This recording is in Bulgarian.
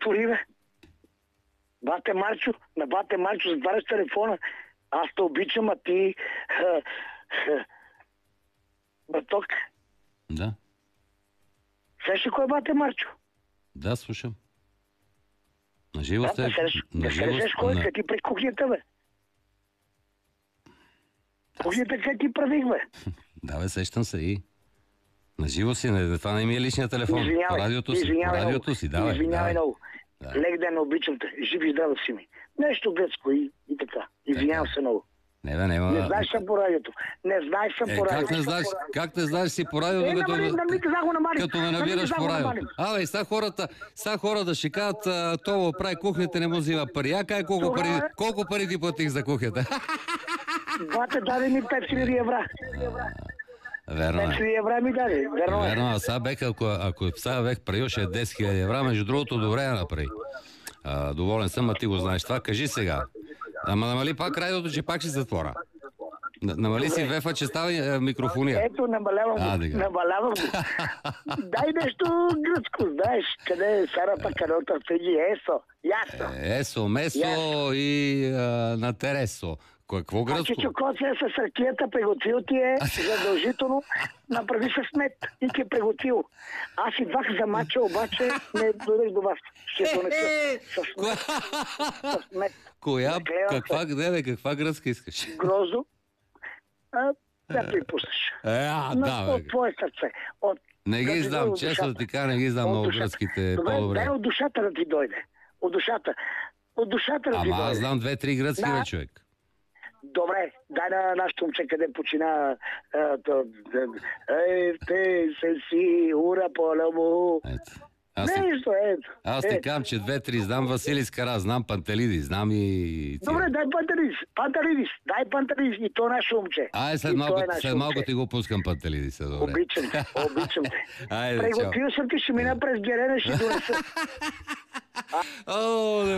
отвори, бе. Бате Марчо, на бате Марчо затваряш телефона. Аз те обичам, а ти... Баток. Да. Слеш ли кой е бате Марчо? Да, слушам. Наживо Да, сте... да се лежеш кой, къде ти пред кухнята, бе? Кухнята къде ти правих, бе? Да, бе, сещам се и... Наживо си, това не ми е личният телефон. Извинявай, По радиото си, по радиото си, давай. Извинявай много. Да. Лек ден, обичам те. Жив и здрав си ми. Нещо детско и така. Извинявам се много. Не, бе, няма... Не знаеш съм по радиото. Не знаеш съм по радиото. Как не знаеш си по радиото, като ме набираш по радиото? Абе, сега хората ще кажат, това прави кухнята, не му взима пари. А кай колко пари ти платих за кухнята? Бате, даде ми 5000 евра. Верно е. 5000 евра ми даде. Верно, а сега бех, ако сега бех правил, ще е 10 000 евра. Между другото, добре я направи. Доволен съм, а ти го знаеш това. Кажи сега. Ама намали пак радиото, че пак ще затвора. Намали си вефа, че става микрофония. Ето, намалявам го. Дай нещо гръцко, знаеш, къде е Сарата Канота, седи Есо. Ясно. Есо, месо и на Тересо. Какво гръцко? Чичокоция с ракията приготвил ти е задължително, направи с мед и ти е приготвил. Аз идвах за мача, обаче не дойдеш до вас. Ще донеса с мед. Коя? Каква гръцка искаш? Грозо. Да припуснеш. От твое сърце. Не ги знам, честно ти кажа, не ги знам много гръцките по-добре. Дай от душата да ти дойде. От душата. От душата да ти дойде. Ама аз знам 2-3 гръцки, бе, човек. Добре, дай на нашото момче, къде почина те се си ура по-ламу. Аз ти казвам, че 2-3 знам Василис Кара, знам Пантелидис, знам и... Добре, дай Пантелидис и то наше момче. След малко ти го пускам Пантелидис. Обичам те. Приготвил съм ти, ще мина през Герена, ще донеса.